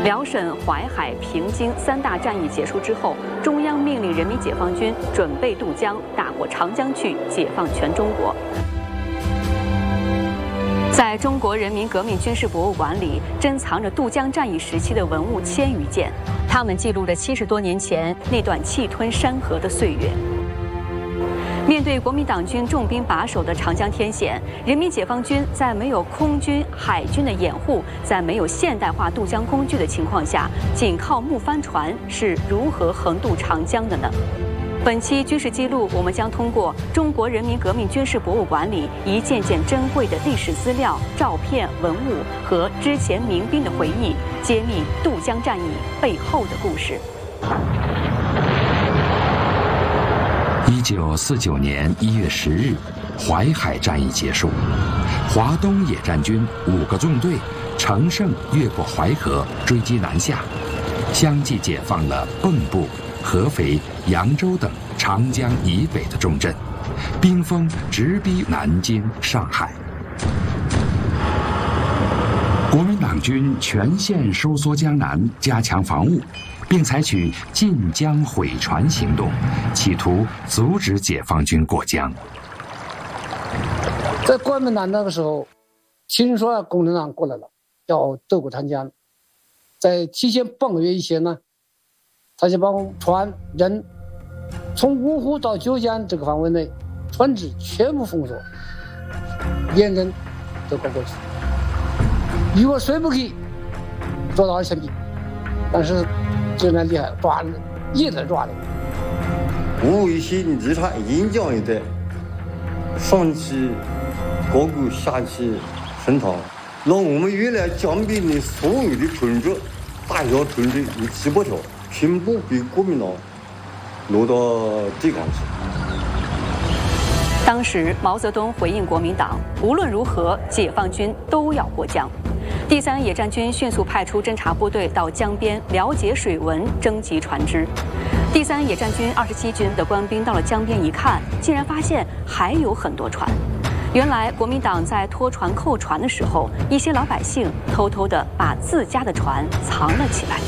辽沈、淮海、平津3大战役结束之后，中央命令人民解放军准备渡江，打过长江去，解放全中国。在中国人民革命军事博物馆里，珍藏着渡江战役时期的文物1000余件，它们记录着70多年前那段气吞山河的岁月。面对国民党军重兵把守的长江天险，人民解放军在没有空军、海军的掩护，在没有现代化渡江工具的情况下，仅靠木帆船是如何横渡长江的呢？本期军事记录，我们将通过中国人民革命军事博物馆里一件件珍贵的历史资料、照片、文物和之前民兵的回忆，揭秘渡江战役背后的故事。 1949年1月10日，淮海战役结束，华东野战军5个纵队乘胜越过淮河，追击南下，相继解放了蚌埠、合肥、扬州等长江以北的重镇，兵锋直逼南京、上海。国民党军全线收缩江南，加强防务，并采取禁江毁船行动，企图阻止解放军过江。 在国民党那个时候，听说共产党过来了，要渡过长江，在提前半个月以前呢，他就把船人从芜湖到九江这个范围内，船只全部封锁，连人都搞过去。如果谁不去，捉到枪毙。但是这蛮厉害，抓人一直抓的。 无一些离他沿江一带，上起高沟，下起深塘，让我们原来江边的所有的船只，大小船只有7、8条，全部被国民党挪到对港去。 当时毛泽东回应国民党，无论如何，解放军都要过江。第3野战军迅速派出侦察部队到江边了解水文，征集船只。第3野战军27军的官兵到了江边一看，竟然发现还有很多船。原来国民党在拖船扣船的时候，一些老百姓偷偷地把自家的船藏了起来。